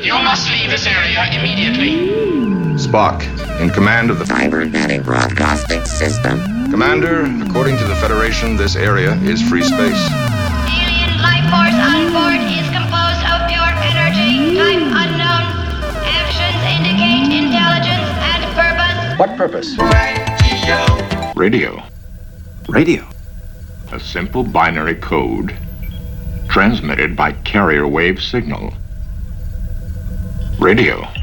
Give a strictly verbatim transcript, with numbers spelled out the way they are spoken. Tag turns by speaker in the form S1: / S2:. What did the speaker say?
S1: You must leave this area immediately.
S2: Spock, in command of the
S3: Cybernetic Broadcasting System.
S2: Commander, according to the Federation, this area is free space.
S4: Alien life force on board is composed of pure energy, type unknown. Actions indicate intelligence and purpose.
S5: What purpose?
S2: Radio.
S5: Radio.
S6: A simple binary code transmitted by carrier wave signal. Radio.